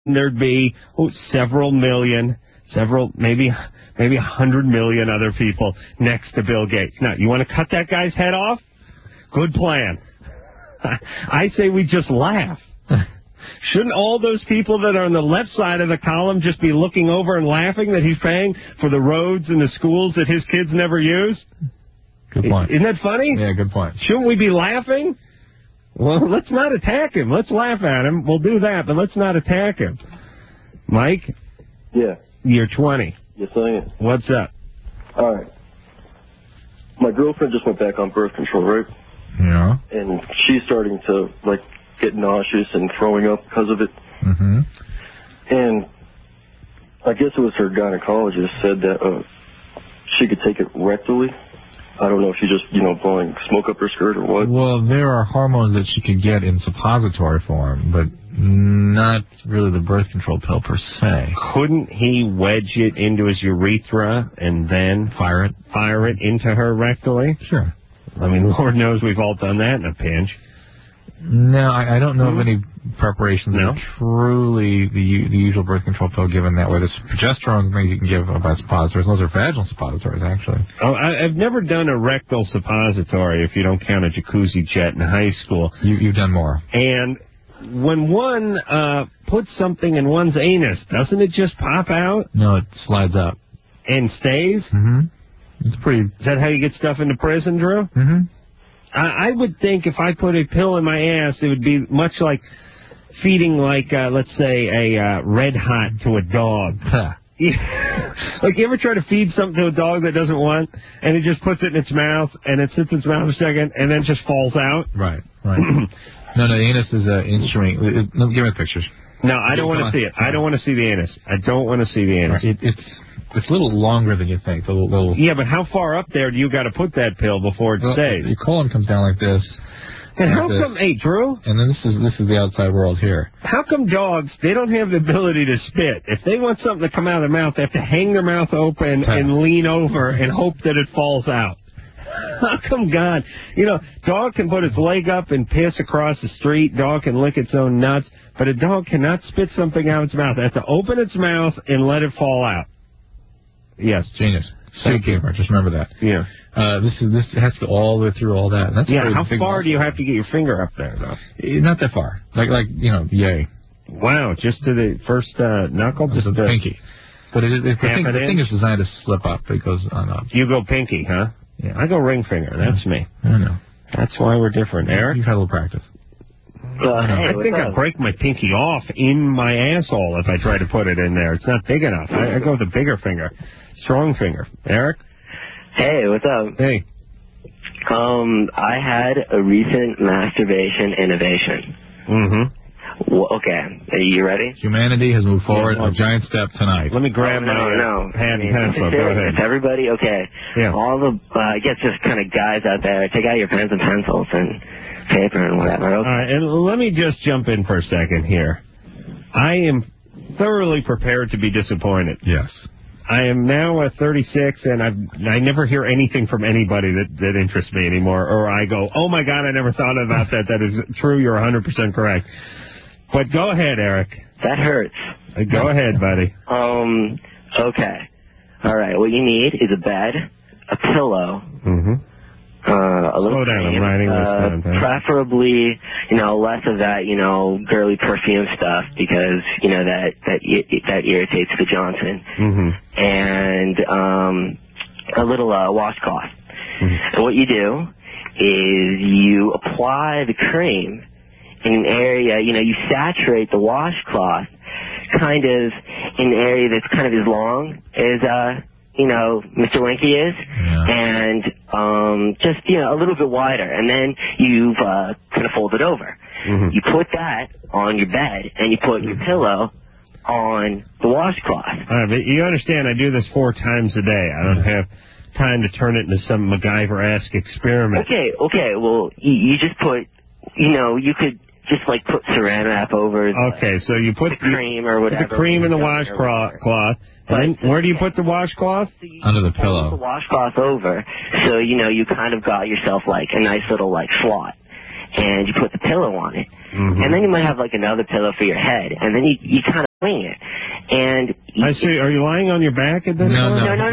there'd be several million, maybe 100 million other people next to Bill Gates. Now, you want to cut that guy's head off? Good plan. I say we just laugh. Shouldn't all those people that are on the left side of the column just be looking over and laughing that he's paying for the roads and the schools that his kids never use? Good point. Isn't that funny? Yeah, good point. Shouldn't we be laughing? Well, let's not attack him. Let's laugh at him. We'll do that, but let's not attack him. Mike? Yeah. You're 20. Yes, I am. What's up? All right. My girlfriend just went back on birth control, right? Yeah. And she's starting to, get nauseous and throwing up because of it. Mm-hmm. And I guess it was her gynecologist said that she could take it rectally. I don't know if she's just, blowing smoke up her skirt or what. Well, there are hormones that she could get in suppository form, but not really the birth control pill per se. Couldn't he wedge it into his urethra and then fire it into her rectally? Sure. I mean, Lord knows we've all done that in a pinch. No, I don't know of any preparations that No? are truly the usual birth control pill given that way. There's progesterone things you can give by suppositories. Those are vaginal suppositories, actually. Oh, I've never done a rectal suppository, if you don't count a jacuzzi jet in high school. You've done more. And when one puts something in one's anus, doesn't it just pop out? No, it slides up. And stays? Mm-hmm. It's pretty... Is that how you get stuff into prison, Drew? Mm-hmm. I would think if I put a pill in my ass, it would be much like feeding, let's say, a Red Hot to a dog. Like, you ever try to feed something to a dog that doesn't want, and it just puts it in its mouth, and it sits in its mouth a second, and then just falls out? Right. No, the anus is an instrument. Give me the pictures. No, I don't want to see it. I don't want to see the anus. I don't want to see the anus. It's a little longer than you think. Yeah, but how far up there do you got to put that pill before it stays? Your colon comes down like this. And how come, hey, Drew? And then this is the outside world here. How come dogs, they don't have the ability to spit? If they want something to come out of their mouth, they have to hang their mouth open and lean over and hope that it falls out. How come God? Dog can put its leg up and piss across the street. Dog can lick its own nuts. But a dog cannot spit something out of its mouth. It has to open its mouth and let it fall out. Yes. Genius. Thank you. Just remember that. Yeah. This has to go all the way through all that. That's how far do you have to get your finger up there, though? Not that far. Yay. Wow, just to the first knuckle? Just the pinky. But the thing is designed to slip up. It goes on up. You go pinky, huh? Yeah. I go ring finger. That's me. I know. That's why we're different. Eric? You've had a little practice. I think I'd break my pinky off in my asshole if I try to put it in there. It's not big enough. I go with the bigger finger. Strong finger. Eric? Hey, what's up? Hey. I had a recent masturbation innovation. Mm-hmm. Well, okay, are you ready? Humanity has moved forward a giant step tonight. Let me grab my pad and pencil. Go ahead. It's everybody, okay. Yeah. All the, I guess just kind of guys out there, take out your pens and pencils and paper and whatever. Okay. All right, and let me just jump in for a second here. I am thoroughly prepared to be disappointed. Yes. I am now at 36, and I never hear anything from anybody that interests me anymore, or I go, oh, my God, I never thought about that. That is true. You're 100% correct. But go ahead, Eric. That hurts. Go ahead, buddy. Okay. All right, what you need is a bed, a pillow, a little Slow down, cream, I'm writing this down. preferably, less of that, girly perfume stuff because, that irritates the Johnson. Mm-hmm. And a little washcloth. Mm-hmm. And what you do is you apply the cream in an area, you saturate the washcloth kind of in an area that's kind of as long as, Mr. Winky is, and just, a little bit wider. And then you've kind of fold it over. Mm-hmm. You put that on your bed, and you put your pillow on the washcloth. All right, but you understand I do this 4 times a day. I don't have time to turn it into some MacGyver-esque experiment. Okay, well, you just put, you could just, put saran wrap over okay, so you put the cream or whatever. Put the cream in the washcloth. And then where do you put the washcloth? Under the pillow. Put the washcloth over, so, you kind of got yourself, a nice little, slot. And you put the pillow on it. Mm-hmm. And then you might have, another pillow for your head. And then you kind of wing it. And I see. Are you lying on your back at this point?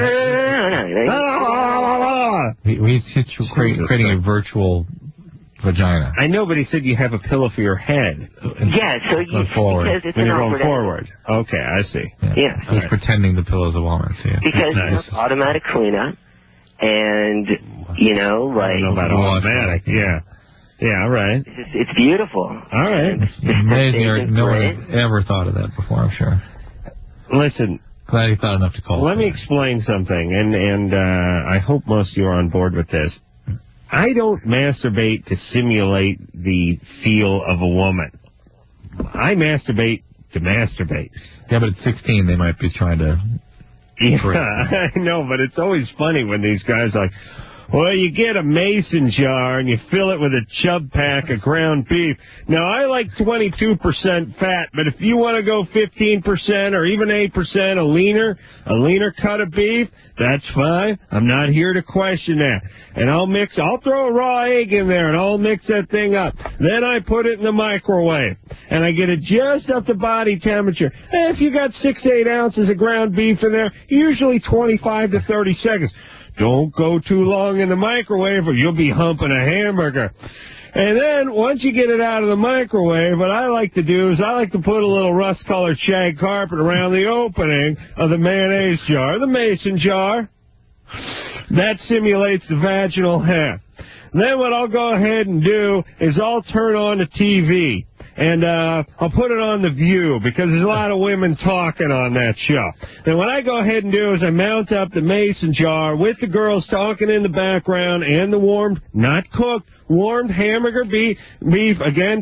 No. He's creating a virtual vagina. I know, but he said you have a pillow for your head. Yeah, so you because it's when you're an going forward. Okay, I see. Yeah. He's pretending the pillow's a woman. Yeah. Because it's automatic cleanup, and you know, like I don't know about automatic. Yeah. Yeah, right. It's beautiful. All right. Amazing. No one has ever thought of that before, I'm sure. Listen. Glad he thought enough to call. Let me explain something, and I hope most of you are on board with this. I don't masturbate to simulate the feel of a woman. I masturbate to masturbate. Yeah, but at 16 they might be trying to... Yeah, I know, but it's always funny when these guys are like, well, you get a mason jar and you fill it with a chub pack of ground beef. Now, I like 22% fat, but if you want to go 15% or even 8%, a leaner cut of beef, that's fine. I'm not here to question that. And I'll throw a raw egg in there and I'll mix that thing up. Then I put it in the microwave and I get it just up to body temperature. And if you got 6 to 8 ounces of ground beef in there, usually 25 to 30 seconds. Don't go too long in the microwave or you'll be humping a hamburger. And then once you get it out of the microwave, what I like to do is I like to put a little rust-colored shag carpet around the opening of the mayonnaise jar, the mason jar. That simulates the vaginal hair. Then what I'll go ahead and do is I'll turn on the TV. And I'll put it on The View because there's a lot of women talking on that show. Then what I go ahead and do is I mount up the mason jar with the girls talking in the background and the warmed, not cooked, warmed hamburger beef. Again,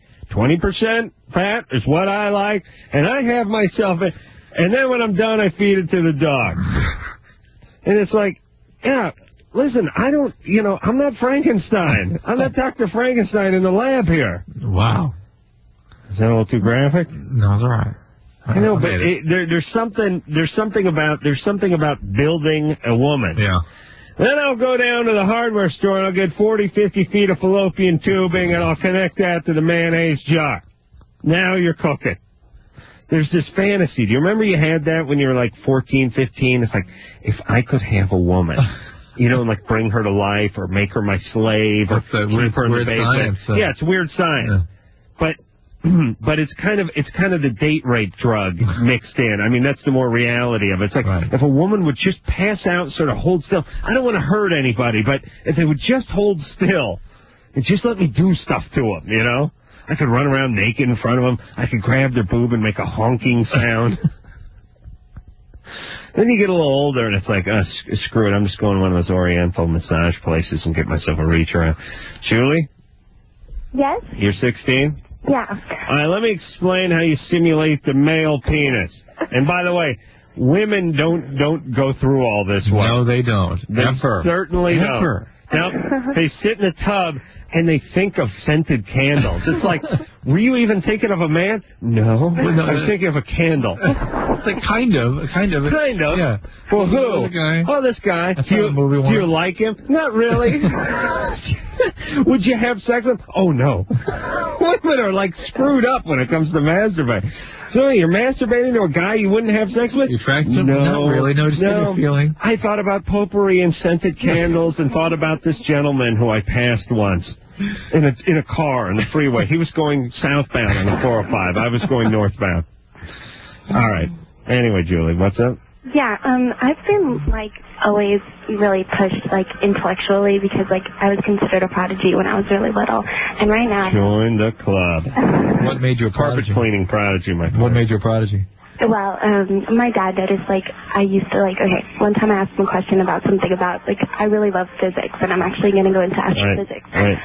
20% fat is what I like. And I have myself, and then when I'm done, I feed it to the dogs. And it's like, yeah, listen, I'm not Frankenstein. I'm not Dr. Frankenstein in the lab here. Wow. Is that a little too graphic? No, it's all right. I know, but there's something about building a woman. Yeah. Then I'll go down to the hardware store and I'll get 40, 50 feet of fallopian tubing and I'll connect that to the mayonnaise jar. Now you're cooking. There's this fantasy. Do you remember you had that when you were like 14, 15? It's like, if I could have a woman, like bring her to life or make her my slave or keep her in the basement. Science, yeah, it's weird science. Yeah. But it's kind of the date rape drug mixed in. I mean, that's the more reality of it. It's like if a woman would just pass out and sort of hold still. I don't want to hurt anybody, but if they would just hold still and just let me do stuff to them, I could run around naked in front of them. I could grab their boob and make a honking sound. Then you get a little older and it's like, screw it. I'm just going to one of those Oriental massage places and get myself a reach around. Julie? Yes? You're 16? Yeah. All right, let me explain how you simulate the male penis. And by the way, women don't go through all this way. No, they don't. They certainly don't. Now, they sit in the tub and they think of scented candles. It's like, were you even thinking of a man? No. I was thinking of a candle. It's like kind of. Yeah. Well, who? This guy. Do you like him? Not really. Would you have sex with him? Oh, no. Women are like screwed up when it comes to masturbating. So you're masturbating to a guy you wouldn't have sex with? You attracted him? No. Not really. No, just a feeling. I thought about potpourri and scented candles and thought about this gentleman who I passed once in a car on the freeway. He was going southbound on the 405. I was going northbound. All right. Anyway, Julie, what's up? Yeah, I've been, always really pushed, intellectually because, I was considered a prodigy when I was really little. And right now... Join the club. What made you a prodigy? Carpet cleaning prodigy, my friend. What made you a prodigy? Well, my dad noticed, I used to, one time I asked him a question about something about, I really love physics, and I'm actually going to go into astrophysics.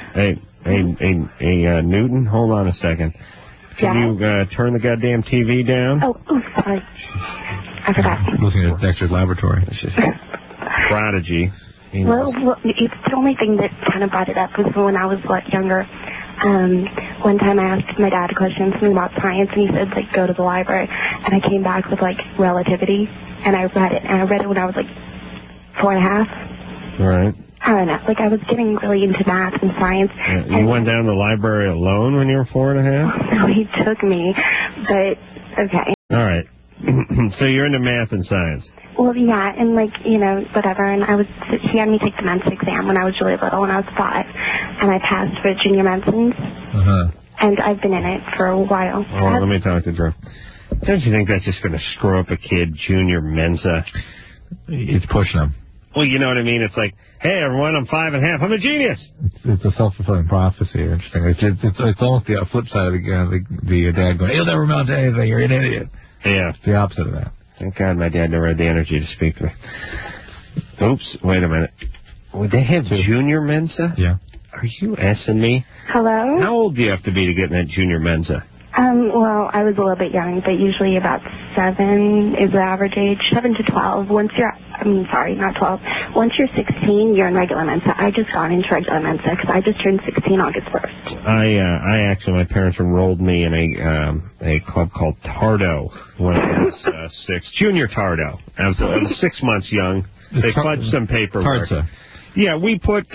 Hey, Newton, hold on a second. Can you turn the goddamn TV down? Oh, sorry. I forgot. Looking at Dexter's laboratory. It's just prodigy. Well, it's the only thing that kind of brought it up was when I was younger. One time I asked my dad a question, something about science, and he said, go to the library. And I came back with, relativity, and I read it. And I read it when I was, 4 and a half. Right. I don't know. I was getting really into math and science. You went down to the library alone when you were 4 and a half? No, he took me. But Okay. All right. So you're into math and science. Well, yeah, and like, you know, whatever, and he had me take the Mensa exam when I was really little, when I was 5, and I passed for junior Mensans, and I've been in it for a while. Oh, let me talk to Joe. Don't you think that's just going to screw up a kid, junior Mensa? It's pushing him. Well, you know what I mean? It's like, hey, everyone, I'm 5 1/2. I'm a genius. It's a self-fulfilling prophecy. Interesting. It's almost the flip side of the dad going, you'll never amount to anything. You're an idiot. Yeah. It's the opposite of that. Thank God my dad never had the energy to speak to me. Oops, wait a minute. Would they have junior Mensa? Yeah. Are you S-ing me? Hello? How old do you have to be to get in that junior Mensa? Well, I was a little bit young, but usually about 7 is the average age, 7 to 12. Once you're 16, you're in regular Mensa. I just got into regular Mensa because I just turned 16 August 1st. I actually, my parents enrolled me in a club called Tardo when I was 6. Junior Tardo. I was 6 months young. They fudged some paperwork. Tarsa. Yeah, we put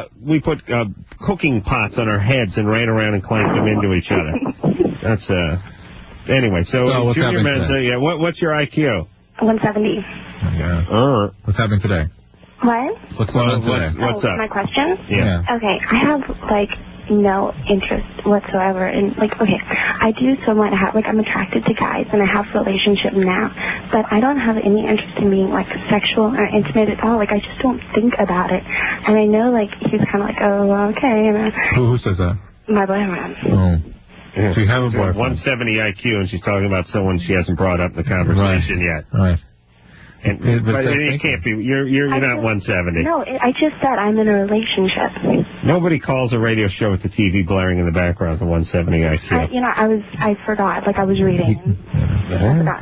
cooking pots on our heads and ran around and clanked them into each other. That's anyway. So junior Mensa. Yeah. What's your IQ? 170. Yeah. What's happening today? What? What's going on today? What's up? My question? Yeah. Okay, I have no interest whatsoever in I do somewhat have I'm attracted to guys and I have a relationship now, but I don't have any interest in being sexual or intimate at all. I just don't think about it. And I know he's kind of oh, okay. Who says that? My boyfriend. Oh. Yeah. So you have a boyfriend. 170 IQ, and she's talking about someone she hasn't brought up in the conversation yet. Right. But it can't be. You're not 170. No, I just said I'm in a relationship. Nobody calls a radio show with the TV blaring in the background with a 170 IQ. I forgot. I was reading. I forgot.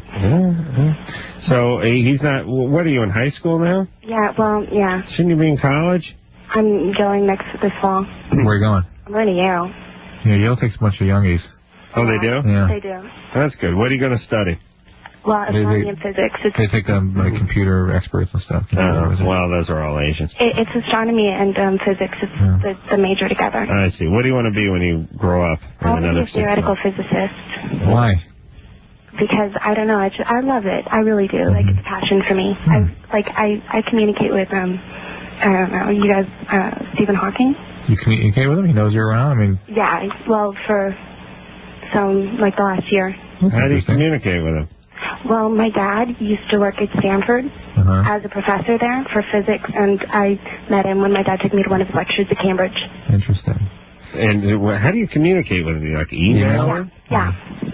So he's not. What are you in high school now? Yeah. Well, yeah. Shouldn't you be in college? I'm going this fall. Where are you going? I'm going to Yale. Yeah, Yale takes a bunch of youngies. Oh, they do? Yeah. They do. That's good. What are you going to study? Well, astronomy and physics. They take computer experts and stuff. Well, those are all Asians. It's astronomy and physics. It's the major together. I see. What do you want to be when you grow up? I'll be a theoretical physicist. Why? Because I don't know. I love it. I really do. It's a passion for me. I communicate with I don't know. You guys, Stephen Hawking. You communicate with him? He knows you're around? I mean... Yeah, well, for the last year. How do you communicate with him? Well, my dad used to work at Stanford as a professor there for physics, and I met him when my dad took me to one of his lectures at Cambridge. Interesting. And how do you communicate with him? Email? Yeah.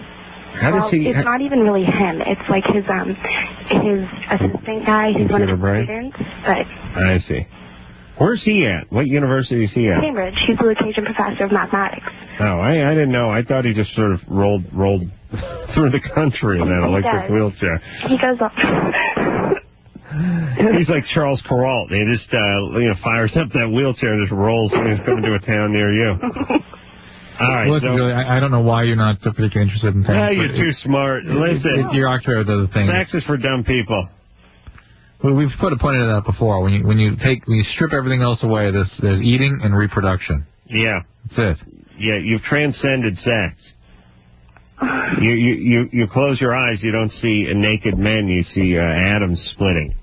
It's not even really him. It's his assistant guy who's one of his students. But I see. Where's he at? What university is he at? Cambridge. He's the Lucasian professor of mathematics. Oh, I didn't know. I thought he just sort of rolled through the country in that electric wheelchair. He goes up. He's like Charles Perrault. He just fires up that wheelchair and just rolls when he's coming to a town near you. All right. Well, really, I don't know why you're not particularly interested in things. Yeah, you're too smart. Listen, you're occupied with other things. Sex is for dumb people. Well, we've put a point into that before. When you strip everything else away, there's eating and reproduction. Yeah. That's it. Yeah, you've transcended sex. You close your eyes, you don't see naked men, you see atoms splitting.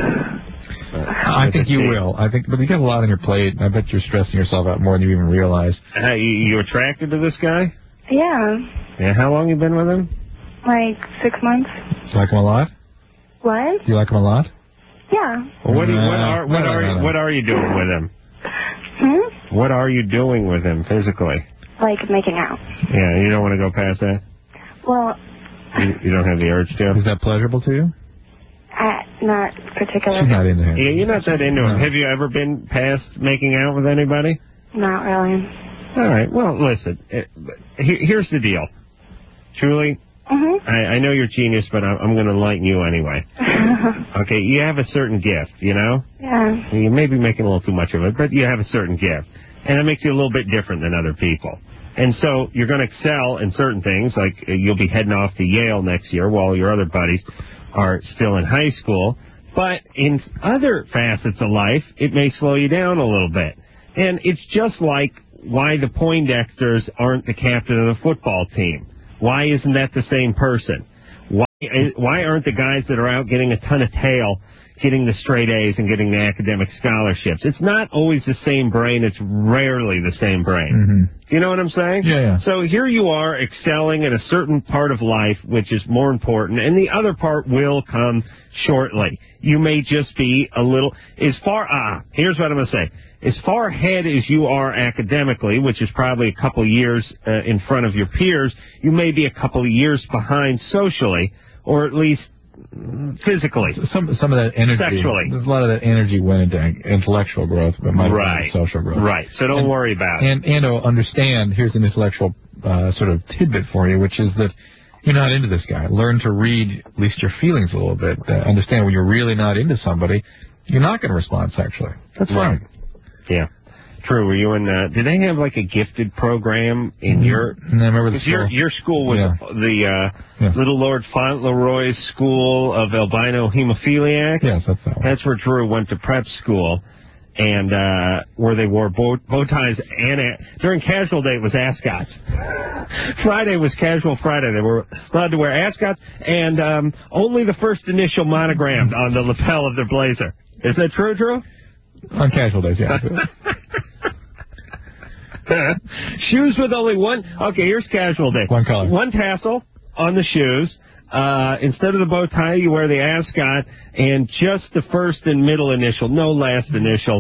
I think you will. But you got a lot on your plate. I bet you're stressing yourself out more than you even realize. You attracted to this guy? Yeah. Yeah. How long you been with him? 6 months. Do you like him a lot? What? Do you like him a lot? Yeah. Well, what are you doing with him? What are you doing with him physically? Making out. Yeah, you don't want to go past that? Well... You don't have the urge to? Is that pleasurable to you? Not particularly. She's not into him. Yeah, you're not that into him. Have you ever been past making out with anybody? Not really. All right, well, listen. Here's the deal. Julie, I know you're a genius, but I'm going to enlighten you anyway. Okay, you have a certain gift, you know? Yeah. You may be making a little too much of it, but you have a certain gift. And that makes you a little bit different than other people. And so you're going to excel in certain things, like you'll be heading off to Yale next year while your other buddies are still in high school. But in other facets of life, it may slow you down a little bit. And it's just like why the Poindexters aren't the captain of the football team. Why isn't that the same person? Why aren't the guys that are out getting a ton of tail getting the straight A's and getting the academic scholarships? It's not always the same brain. It's rarely the same brain. Mm-hmm. You know what I'm saying? Yeah. So here you are excelling in a certain part of life, which is more important, and the other part will come shortly. You may just be a little, here's what I'm going to say. As far ahead as you are academically, which is probably a couple of years in front of your peers, you may be a couple of years behind socially, or at least physically. Some of that energy. Sexually. There's a lot of that energy went into intellectual growth, but might have been social growth. Right. So don't worry about it. And understand, here's an intellectual sort of tidbit for you, which is that you're not into this guy. Learn to read at least your feelings a little bit. Understand when you're really not into somebody, you're not going to respond sexually. That's right. Yeah. True. Were you in? Did they have like a gifted program in your? No, I remember the school. Your school was the Little Lord Fauntleroy's School of Albino Hemophiliacs. Yes, that's that one. That's where Drew went to prep school, and where they wore bow ties. And during casual day, it was ascots. Friday was casual Friday. They were allowed to wear ascots and only the first initial monogrammed on the lapel of their blazer. Is that true, Drew? On casual days, yeah. Shoes with only one. Okay, here's casual day. One color. One tassel on the shoes. Instead of the bow tie, you wear the ascot, and just the first and middle initial, no last initial,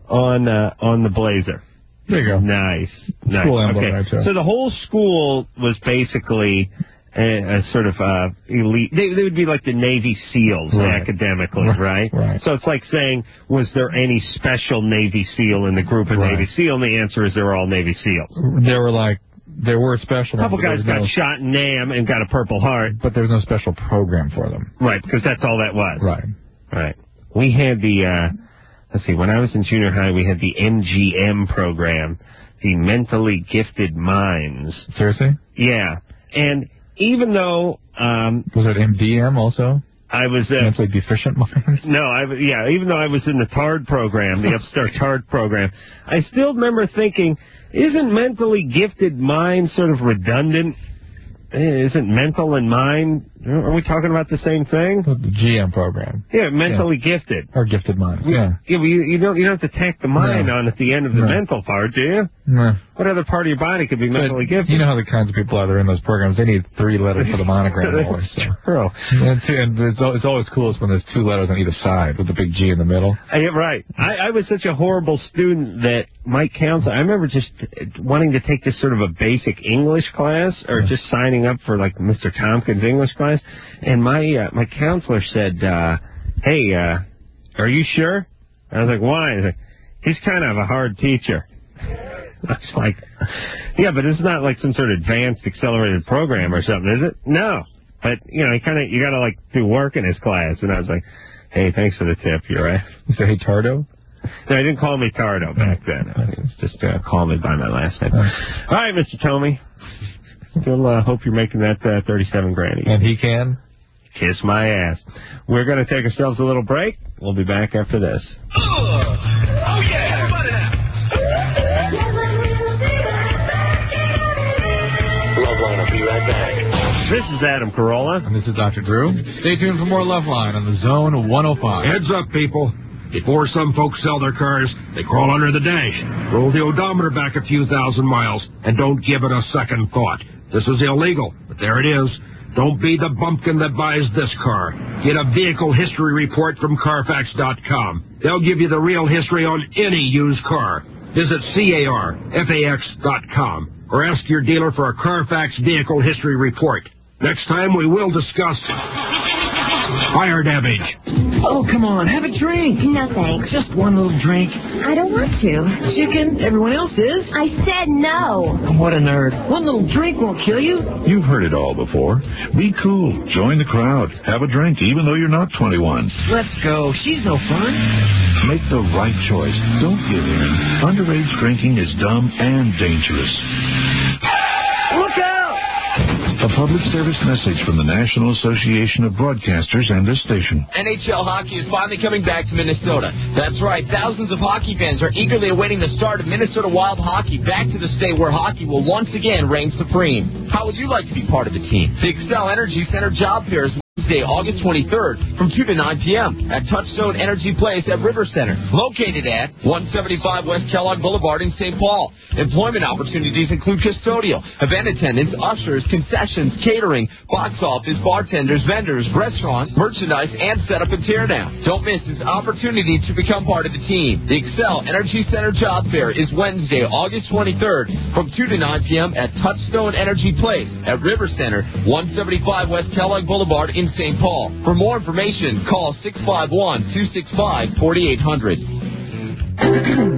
on the blazer. There you go. Nice. School emblem, okay. right, too. So the whole school was basically a sort of elite. They would be like the Navy SEALs academically, right? Right. So it's like saying, was there any special Navy SEAL in the group of Navy SEAL? And the answer is they're all Navy SEAls. There were special. A couple guys got shot in Nam and got a Purple Heart. But there's no special program for them. Right, because that's all that was. Right. We had when I was in junior high, we had the MGM program, the Mentally Gifted Minds. Seriously? Yeah. And even though... was it MDM also? I was... Mentally Deficient Minds? No, even though I was in the TARD program, the Upstart TARD program, I still remember thinking, isn't Mentally Gifted Mind sort of redundant? Isn't mental and mind... Are we talking about the same thing? The GM program. Yeah, mentally gifted. Or gifted mind. Yeah. Yeah, but you don't have to tack the mind on at the end of the mental part, do you? No. What other part of your body could be mentally gifted? You know how the kinds of people are that are in those programs, they need 3 letters for the monogram always. True. And it's always coolest when there's 2 letters on either side with the big G in the middle. Right. I was such a horrible student that my counselor, I remember just wanting to take this sort of a basic English class or just signing up for like Mr. Tompkins' English class. And my counselor said, hey, are you sure? I was like, why? He's like, he's kind of a hard teacher. I was like, yeah, but it's not like some sort of advanced accelerated program or something, is it? No. But, you got to like do work in his class. And I was like, hey, thanks for the tip. You're right. You said, hey, Tardo? No, he didn't call me Tardo back then. It's just call me by my last name. All right, Mr. Tomey. Still hope you're making that $37,000. And he can? Kiss my ass. We're going to take ourselves a little break. We'll be back after this. Oh, yeah, everybody now. Loveline will be right back. This is Adam Carolla. And this is Dr. Drew. Stay tuned for more Loveline on the Zone 105. Heads up, people. Before some folks sell their cars, they crawl under the dash, roll the odometer back a few thousand miles, and don't give it a second thought. This is illegal, but there it is. Don't be the bumpkin that buys this car. Get a vehicle history report from Carfax.com. They'll give you the real history on any used car. Visit CARFAX.com or ask your dealer for a Carfax vehicle history report. Next time, we will discuss fire damage. Oh, come on, have a drink. No, thanks. Just one little drink. I don't want to. Chicken, everyone else is. I said no. What a nerd. One little drink won't kill you. You've heard it all before. Be cool. Join the crowd. Have a drink, even though you're not 21. Let's go. She's no fun. Make the right choice. Don't give in. Underage drinking is dumb and dangerous. Look out! A public service message from the National Association of Broadcasters and this station. NHL hockey is finally coming back to Minnesota. That's right. Thousands of hockey fans are eagerly awaiting the start of Minnesota Wild hockey back to the state where hockey will once again reign supreme. How would you like to be part of the team? The Xcel Energy Center Job Fair is Wednesday, August 23rd from 2 to 9 p.m. at Touchstone Energy Place at River Center, located at 175 West Kellogg Boulevard in St. Paul. Employment opportunities include custodial, event attendants, ushers, concessions, catering, box office, bartenders, vendors, restaurant, merchandise, and setup and teardown. Don't miss this opportunity to become part of the team. The Excel Energy Center Job Fair is Wednesday, August 23rd from 2 to 9 p.m. at Touchstone Energy Place at River Center, 175 West Kellogg Boulevard in St. Paul. For more information, call 651-265-4800.